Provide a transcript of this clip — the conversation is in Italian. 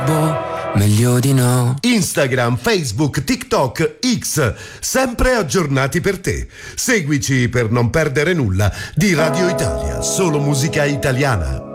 Meglio di no. Instagram, Facebook, TikTok, X, sempre aggiornati per te. Seguici per non perdere nulla di Radio Italia, solo musica italiana.